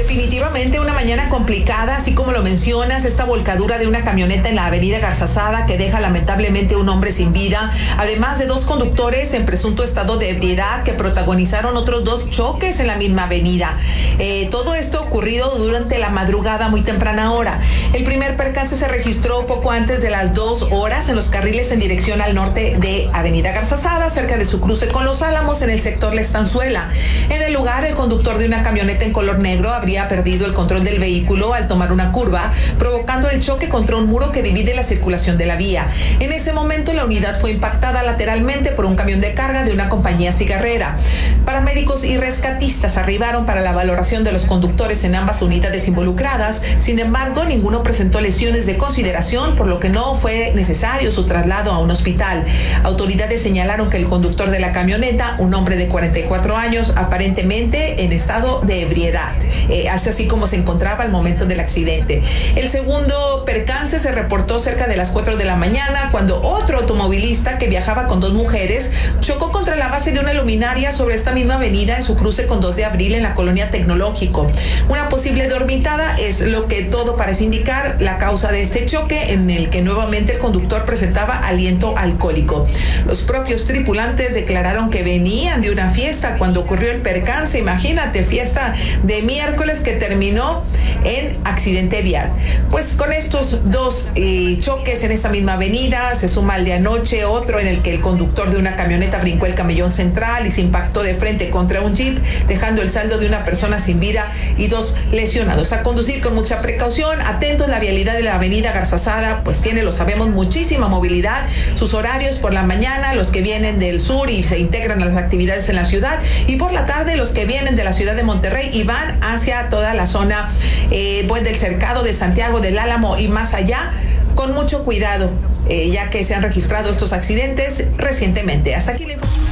definitivamente una mañana complicada, así como lo mencionas, esta volcadura de una camioneta en la avenida Garzazada que deja lamentablemente un hombre sin vida, además de dos conductores en presunto estado de ebriedad que protagonizaron otros dos choques en la misma avenida. Todo esto ocurrido durante la madrugada, muy temprana hora. El primer percance se registró poco antes de las 2 horas en los carriles en dirección al norte de avenida Garzazada, cerca de su cruce con Los Álamos, en el sector La Estanzuela. En el lugar, el conductor de una camioneta en color negro habría perdido el control del vehículo al tomar una curva, provocando el choque contra un muro que divide la circulación de la vía. En ese momento, la unidad fue impactada lateralmente por un camión de carga de una compañía cigarrera. Paramédicos y rescatistas arribaron para la valoración de los conductores en ambas unidades involucradas. Sin embargo, ninguno presentó lesiones de consideración, por lo que no fue necesario su traslado a un hospital. Autoridades señalaron que el conductor de la camioneta, un hombre de 44 años, aparentemente en estado de ebriedad, así como se encontraba al momento del accidente. El segundo percance se reportó cerca de las 4 de la mañana, cuando otro automovilista que viajaba con dos mujeres chocó contra la base de una luminaria sobre esta misma avenida en su cruce con 2 de abril en la colonia Tecnológico. Una posible dormitada es lo que todo parece indicar la causa de este choque, en el que nuevamente el conductor presentaba aliento alcohólico. Los propios tripulantes declararon que venían de una fiesta cuando ocurrió el percance. Imagínate, fiesta de miércoles que terminó en accidente vial. Pues con estos dos choques en esta misma avenida se suma al de anoche otro en el que el conductor de una camioneta brincó el camellón central y se impactó de frente contra un jeep, dejando el saldo de una persona sin vida y 2 lesionados. A conducir con mucha precaución, atentos. La vialidad de la avenida Garzazada pues tiene, lo sabemos, muchísima movilidad. Sus horarios por la mañana, los que vienen del sur y se integran a las actividades en la ciudad, y por la tarde los que vienen de la ciudad de Monterrey y van hacia toda la zona pues del Cercado, de Santiago del Álamo y más allá, con mucho cuidado, ya que se han registrado estos accidentes recientemente. Hasta aquí la información.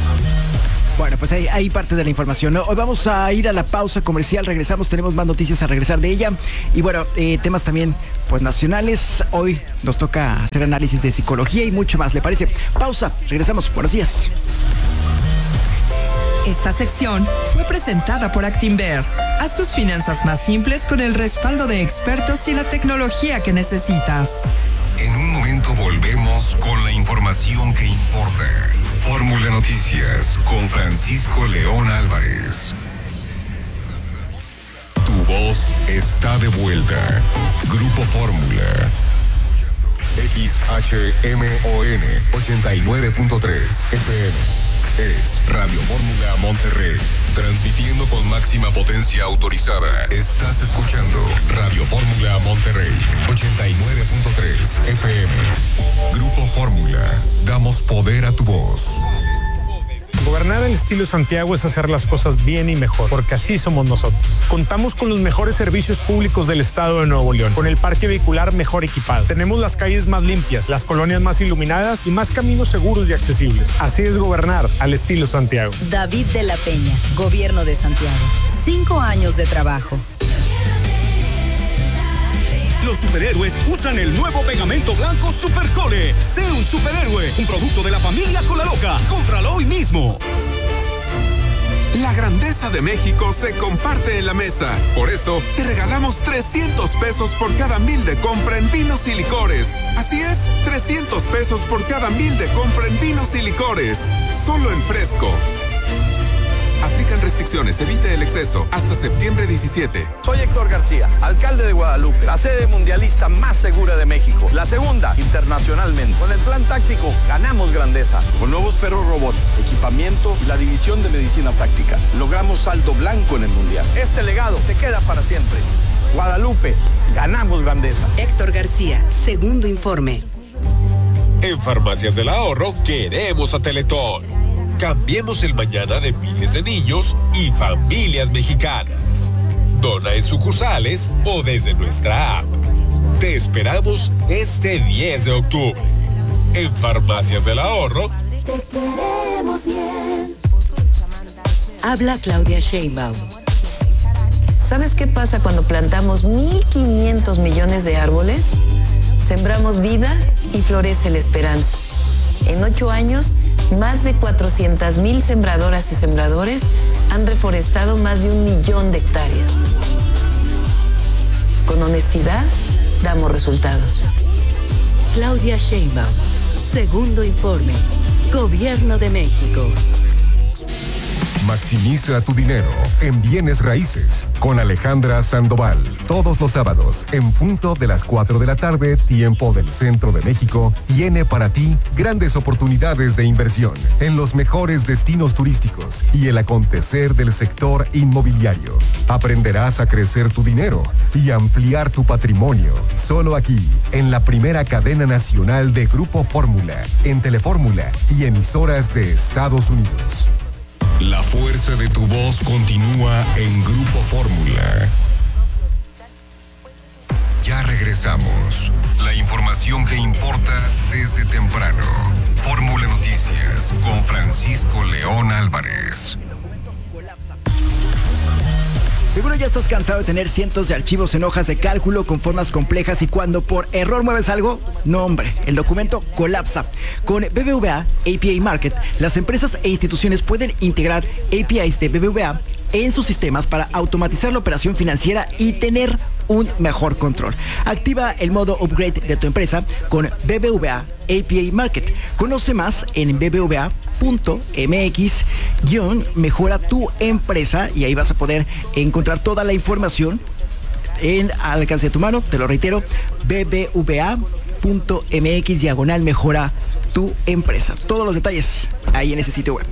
Bueno, pues ahí parte de la información, ¿no? Hoy vamos a ir a la pausa comercial, regresamos, tenemos más noticias a regresar de ella. Y bueno, temas también pues nacionales. Hoy nos toca hacer análisis de psicología y mucho más, ¿le parece? Pausa, regresamos, buenos días. Esta sección fue presentada por Actinver. Haz tus finanzas más simples con el respaldo de expertos y la tecnología que necesitas. En un momento volvemos con la información que importa. Fórmula Noticias con Francisco León Álvarez. Tu voz está de vuelta. Grupo Fórmula. XHMON 89.3 FM. Es Radio Fórmula Monterrey, transmitiendo con máxima potencia autorizada. Estás escuchando Radio Fórmula Monterrey, 89.3 FM. Grupo Fórmula, damos poder a tu voz. Gobernar al estilo Santiago es hacer las cosas bien y mejor, porque así somos nosotros. Contamos con los mejores servicios públicos del estado de Nuevo León, con el parque vehicular mejor equipado. Tenemos las calles más limpias, las colonias más iluminadas y más caminos seguros y accesibles. Así es gobernar al estilo Santiago. David de la Peña, Gobierno de Santiago. 5 años de trabajo. Los superhéroes usan el nuevo pegamento blanco Supercole. Sé un superhéroe, un producto de la familia Cola Loca. Cómpralo hoy mismo. La grandeza de México se comparte en la mesa. Por eso, te regalamos 300 pesos por cada 1,000 de compra en vinos y licores. Así es, 300 pesos por cada 1,000 de compra en vinos y licores. Solo en Fresco. Aplican restricciones, evite el exceso. Hasta septiembre 17. Soy Héctor García, alcalde de Guadalupe, la sede mundialista más segura de México, la segunda internacionalmente. Con el plan táctico ganamos grandeza. Con nuevos perros robot, equipamiento y la división de medicina táctica, logramos saldo blanco en el mundial. Este legado se queda para siempre. Guadalupe, ganamos grandeza. Héctor García, segundo informe. En Farmacias del Ahorro queremos a Teletón. Cambiemos el mañana de miles de niños y familias mexicanas. Dona en sucursales o desde nuestra app. Te esperamos este 10 de octubre. En Farmacias del Ahorro. Te queremos bien. Habla Claudia Sheinbaum. ¿Sabes qué pasa cuando plantamos 1,500 millones de árboles? Sembramos vida y florece la esperanza. En 8 años, más de 400,000 sembradoras y sembradores han reforestado más de 1 millón de hectáreas. Con honestidad, damos resultados. Claudia Sheinbaum, segundo informe. Gobierno de México. Maximiza tu dinero en bienes raíces con Alejandra Sandoval. Todos los sábados, en punto de las 4 de la tarde, tiempo del centro de México, tiene para ti grandes oportunidades de inversión en los mejores destinos turísticos y el acontecer del sector inmobiliario. Aprenderás a crecer tu dinero y ampliar tu patrimonio. Solo aquí, en la primera cadena nacional de Grupo Fórmula, en Telefórmula y emisoras de Estados Unidos. La fuerza de tu voz continúa en Grupo Fórmula. Ya regresamos. La información que importa desde temprano. Fórmula Noticias con Francisco León Álvarez. Seguro ya estás cansado de tener cientos de archivos en hojas de cálculo con formas complejas y cuando por error mueves algo, no hombre, el documento colapsa. Con BBVA API Market, las empresas e instituciones pueden integrar APIs de BBVA en sus sistemas para automatizar la operación financiera y tener un mejor control. Activa el modo upgrade de tu empresa con BBVA API Market. Conoce más en bbva.mx/mejora tu empresa y ahí vas a poder encontrar toda la información al alcance de tu mano. Te lo reitero, bbva.mx/mejora tu empresa. Todos los detalles ahí en ese sitio web.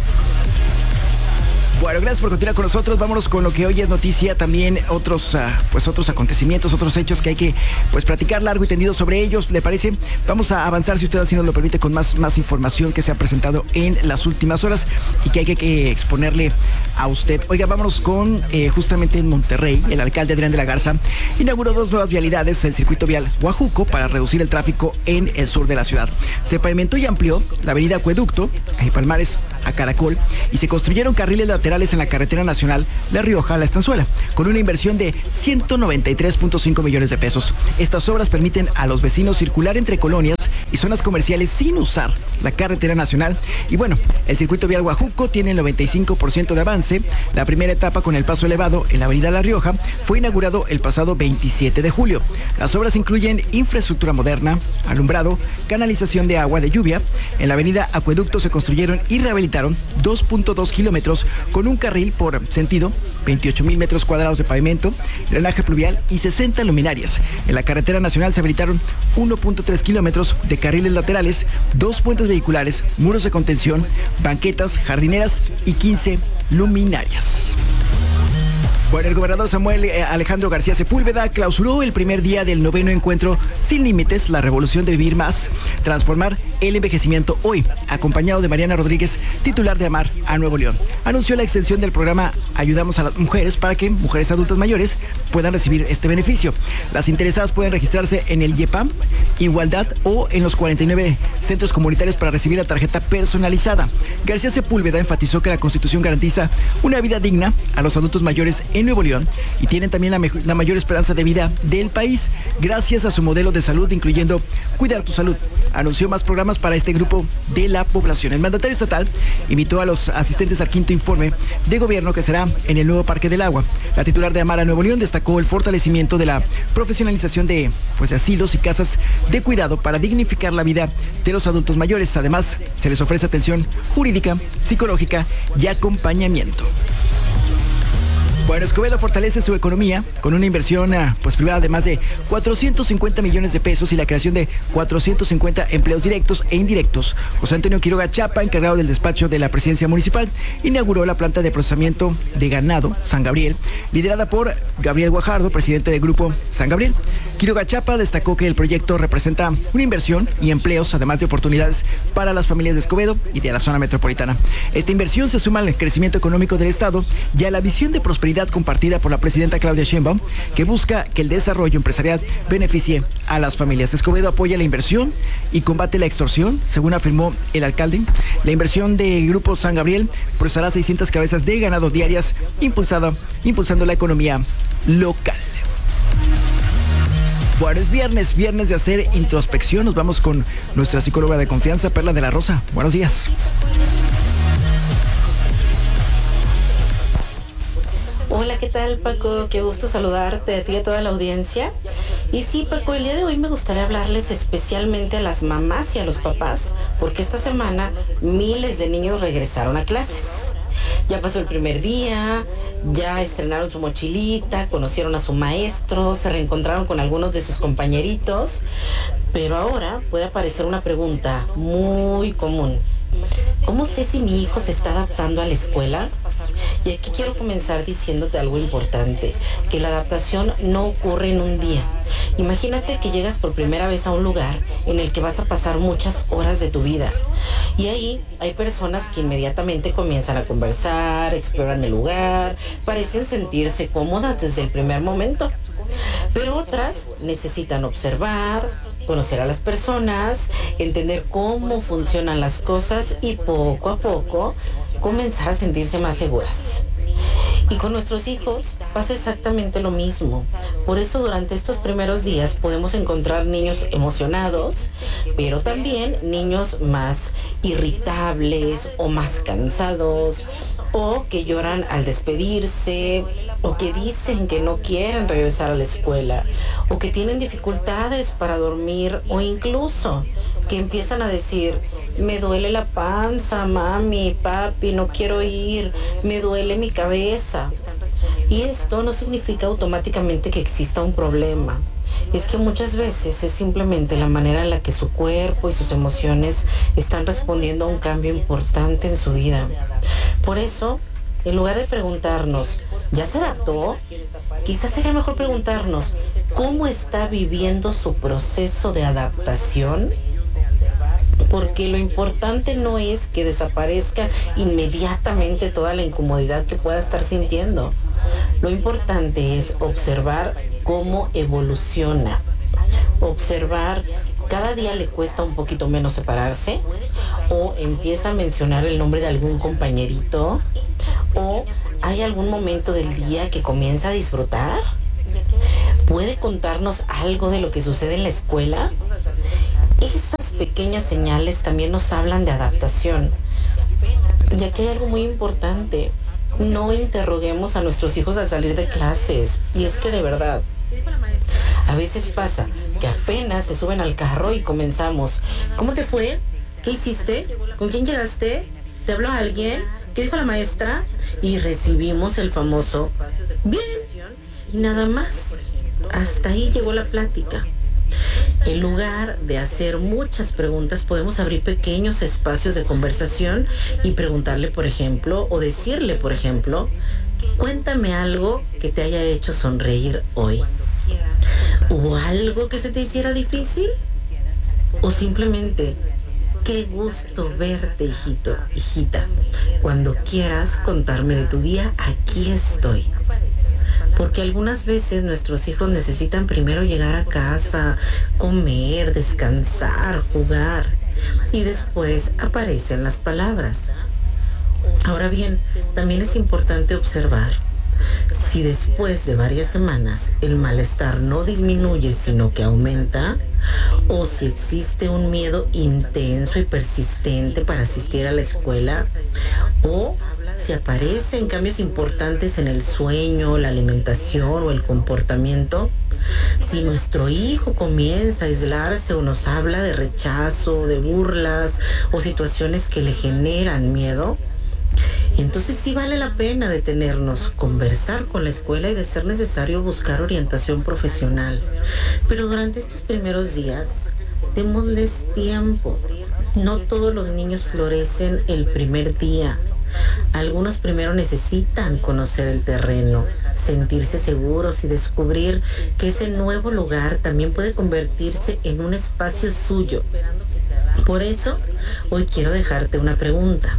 Bueno, gracias por continuar con nosotros. Vámonos con lo que hoy es noticia. También otros acontecimientos, otros hechos que hay que platicar largo y tendido sobre ellos. ¿Le parece? Vamos a avanzar, si usted así nos lo permite, con más información que se ha presentado en las últimas horas y que hay que exponerle a usted. Oiga, vámonos con justamente en Monterrey. El alcalde Adrián de la Garza inauguró 2 nuevas vialidades del circuito vial Huajuco para reducir el tráfico en el sur de la ciudad. Se pavimentó y amplió la avenida Acueducto, de Palmares a Caracol, y se construyeron carriles laterales en la carretera nacional La Rioja a La Estanzuela, con una inversión de 193.5 millones de pesos. Estas obras permiten a los vecinos circular entre colonias y zonas comerciales sin usar la carretera nacional. Y bueno, el circuito vial Huajuco tiene el 95% de avance. La primera etapa, con el paso elevado en la avenida La Rioja, fue inaugurado el pasado 27 de julio. Las obras incluyen infraestructura moderna, alumbrado, canalización de agua de lluvia. En la avenida Acueducto se construyeron y rehabilitaron 2.2 kilómetros con un carril por sentido, 28,000 metros cuadrados de pavimento, drenaje pluvial y 60 luminarias. En la carretera nacional se habilitaron 1.3 kilómetros de carriles laterales, 2 puentes vehiculares, muros de contención, banquetas, jardineras y 15 luminarias. Bueno, el gobernador Samuel Alejandro García Sepúlveda clausuró el primer día del 9º encuentro Sin Límites, la revolución de vivir más, transformar el envejecimiento hoy, acompañado de Mariana Rodríguez, titular de Amar a Nuevo León. Anunció la extensión del programa Ayudamos a las Mujeres para que mujeres adultas mayores puedan recibir este beneficio. Las interesadas pueden registrarse en el IEPAM, Igualdad o en los 49 centros comunitarios para recibir la tarjeta personalizada. García Sepúlveda enfatizó que la Constitución garantiza una vida digna a los adultos mayores en Nuevo León y tienen también la mayor esperanza de vida del país gracias a su modelo de salud, incluyendo Cuidar tu Salud. Anunció más programas para este grupo de la población. El mandatario estatal invitó a los asistentes al 5º informe de gobierno que será en el nuevo Parque del Agua. La titular de Amar a Nuevo León destacó el fortalecimiento de la profesionalización de asilos y casas de cuidado para dignificar la vida de los adultos mayores. Además, se les ofrece atención jurídica, psicológica y acompañamiento. Bueno, Escobedo fortalece su economía con una inversión privada de más de 450 millones de pesos y la creación de 450 empleos directos e indirectos. José Antonio Quiroga Chapa, encargado del despacho de la presidencia municipal, inauguró la planta de procesamiento de ganado San Gabriel, liderada por Gabriel Guajardo, presidente del Grupo San Gabriel. Quiroga Chapa destacó que el proyecto representa una inversión y empleos, además de oportunidades para las familias de Escobedo y de la zona metropolitana. Esta inversión se suma al crecimiento económico del Estado y a la visión de prosperidad compartida por la presidenta Claudia Sheinbaum, que busca que el desarrollo empresarial beneficie a las familias. Escobedo apoya la inversión y combate la extorsión, según afirmó el alcalde. La inversión de Grupo San Gabriel procesará 600 cabezas de ganado diarias, impulsando la economía local. Bueno, es viernes de hacer introspección. Nos vamos con nuestra psicóloga de confianza, Perla de la Rosa. Buenos días. Hola, ¿qué tal, Paco? Qué gusto saludarte a ti y a toda la audiencia. Y sí, Paco, el día de hoy me gustaría hablarles especialmente a las mamás y a los papás, porque esta semana miles de niños regresaron a clases. Ya pasó el primer día, ya estrenaron su mochilita, conocieron a su maestro, se reencontraron con algunos de sus compañeritos, pero ahora puede aparecer una pregunta muy común. ¿Cómo sé si mi hijo se está adaptando a la escuela? Y aquí quiero comenzar diciéndote algo importante, que la adaptación no ocurre en un día. Imagínate que llegas por primera vez a un lugar en el que vas a pasar muchas horas de tu vida. Y ahí hay personas que inmediatamente comienzan a conversar, exploran el lugar, parecen sentirse cómodas desde el primer momento. Pero otras necesitan observar, conocer a las personas, entender cómo funcionan las cosas y poco a poco comenzar a sentirse más seguras. Y con nuestros hijos pasa exactamente lo mismo. Por eso durante estos primeros días podemos encontrar niños emocionados, pero también niños más irritables o más cansados, o que lloran al despedirse, o que dicen que no quieren regresar a la escuela, o que tienen dificultades para dormir, o incluso que empiezan a decir: me duele la panza, mami, papi, no quiero ir, me duele mi cabeza. Y esto no significa automáticamente que exista un problema. Es que muchas veces es simplemente la manera en la que su cuerpo y sus emociones están respondiendo a un cambio importante en su vida. Por eso, en lugar de preguntarnos, ¿ya se adaptó? Quizás sería mejor preguntarnos, ¿cómo está viviendo su proceso de adaptación? Porque lo importante no es que desaparezca inmediatamente toda la incomodidad que pueda estar sintiendo. Lo importante es observar cómo evoluciona. Observar, cada día le cuesta un poquito menos separarse, o empieza a mencionar el nombre de algún compañerito, o hay algún momento del día que comienza a disfrutar. ¿Puede contarnos algo de lo que sucede en la escuela? Esas pequeñas señales también nos hablan de adaptación. Y aquí hay algo muy importante. No interroguemos a nuestros hijos al salir de clases. Y es que de verdad, a veces pasa que apenas se suben al carro y comenzamos: ¿cómo te fue? ¿Qué hiciste? ¿Con quién llegaste? ¿Te habló alguien? ¿Qué dijo la maestra? Y recibimos el famoso bien. Y nada más. Hasta ahí llegó la plática. En lugar de hacer muchas preguntas, podemos abrir pequeños espacios de conversación y preguntarle, por ejemplo, o decirle, por ejemplo: cuéntame algo que te haya hecho sonreír hoy. ¿Hubo algo que se te hiciera difícil? O simplemente: qué gusto verte, hijito, hijita. Cuando quieras contarme de tu día, aquí estoy. Porque algunas veces nuestros hijos necesitan primero llegar a casa, comer, descansar, jugar, y después aparecen las palabras. Ahora bien, también es importante observar si después de varias semanas el malestar no disminuye, sino que aumenta, o si existe un miedo intenso y persistente para asistir a la escuela, o si aparecen cambios importantes en el sueño, la alimentación o el comportamiento. Si nuestro hijo comienza a aislarse o nos habla de rechazo, de burlas o situaciones que le generan miedo, entonces sí vale la pena detenernos, conversar con la escuela y, de ser necesario, buscar orientación profesional. Pero durante estos primeros días, démosles tiempo. No todos los niños florecen el primer día. Algunos primero necesitan conocer el terreno, sentirse seguros y descubrir que ese nuevo lugar también puede convertirse en un espacio suyo. Por eso, hoy quiero dejarte una pregunta.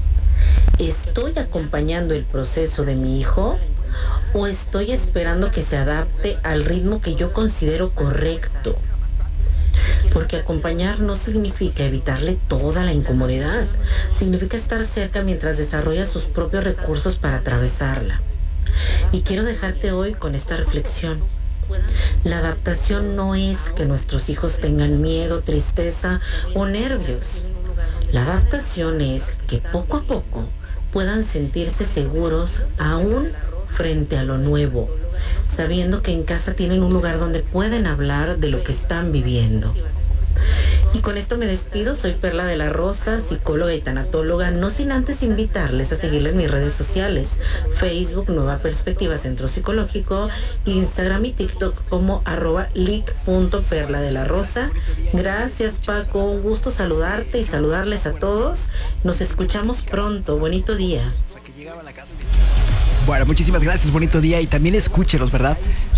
¿Estoy acompañando el proceso de mi hijo o estoy esperando que se adapte al ritmo que yo considero correcto? Porque acompañar no significa evitarle toda la incomodidad, significa estar cerca mientras desarrolla sus propios recursos para atravesarla. Y quiero dejarte hoy con esta reflexión. La adaptación no es que nuestros hijos tengan miedo, tristeza o nervios. La adaptación es que poco a poco puedan sentirse seguros aún frente a lo nuevo, sabiendo que en casa tienen un lugar donde pueden hablar de lo que están viviendo. Y con esto me despido. Soy Perla de la Rosa, psicóloga y tanatóloga, no sin antes invitarles a seguirle en mis redes sociales: Facebook, Nueva Perspectiva Centro Psicológico, Instagram y TikTok como @lic.perladelarosa. Gracias, Paco, un gusto saludarte y saludarles a todos. Nos escuchamos pronto, bonito día. Bueno, muchísimas gracias, bonito día, y también escúchelos, ¿verdad?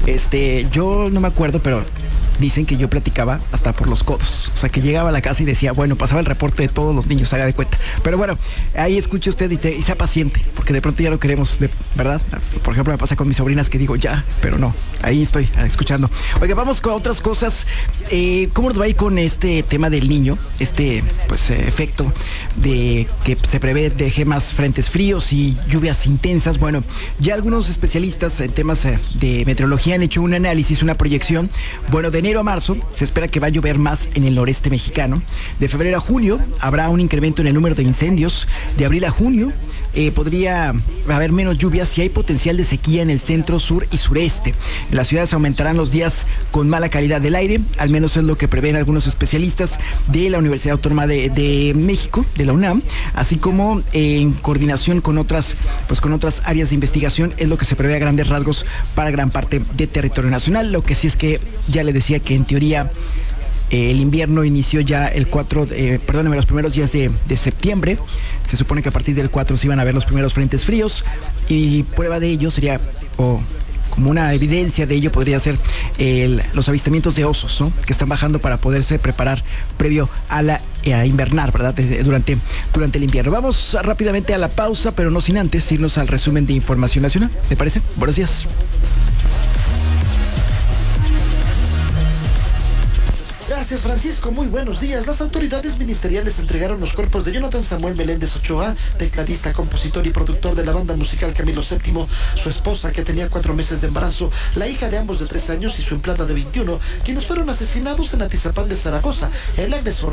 Yo no me acuerdo, pero dicen que yo platicaba hasta por los codos. O sea, que llegaba a la casa y decía, bueno, pasaba el reporte de todos los niños, haga de cuenta. Pero bueno, ahí escuche usted y sea paciente, porque de pronto ya lo queremos, ¿verdad? Por ejemplo, me pasa con mis sobrinas que digo ya, pero no. Ahí estoy escuchando. Oiga, vamos con otras cosas. ¿Cómo nos va a ir con este tema del niño? Efecto de que se prevé deje más frentes fríos y lluvias intensas. Bueno, ya algunos especialistas en temas de meteorología han hecho un análisis, una proyección. Bueno, de enero a marzo se espera que va a llover más en el noreste mexicano. De febrero a junio habrá un incremento en el número de incendios. De abril a junio podría haber menos lluvias y hay potencial de sequía en el centro, sur y sureste. En las ciudades aumentarán los días con mala calidad del aire, al menos es lo que prevén algunos especialistas de la Universidad Autónoma de México, de la UNAM, así como en coordinación con otras áreas de investigación, es lo que se prevé a grandes rasgos para gran parte de territorio nacional. Lo que sí es que ya le decía que en teoría el invierno inició ya los primeros días de septiembre. Se supone que a partir del 4 se iban a ver los primeros frentes fríos y prueba de ello sería, como una evidencia de ello podría ser los avistamientos de osos, ¿no? Que están bajando para poderse preparar previo a invernar, ¿verdad? Durante el invierno. Vamos rápidamente a la pausa, pero no sin antes irnos al resumen de información nacional. ¿Te parece? Buenos días. Gracias, Francisco. Muy buenos días. Las autoridades ministeriales entregaron los cuerpos de Jonathan Samuel Meléndez Ochoa, tecladista, compositor y productor de la banda musical Camilo VII, su esposa, que tenía 4 meses de embarazo, la hija de ambos de 3 años y su empleada de 21, quienes fueron asesinados en Atizapán de Zaragoza. El agresor